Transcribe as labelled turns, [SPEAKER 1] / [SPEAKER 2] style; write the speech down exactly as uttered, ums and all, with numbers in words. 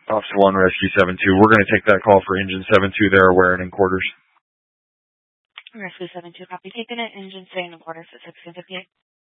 [SPEAKER 1] Officer one, Rescue seven two. We're going to take that call for Engine seven two there, wearing in quarters.
[SPEAKER 2] Rescue seven two, copy taken at Engine staying in quarters at sixteen fifty-eight.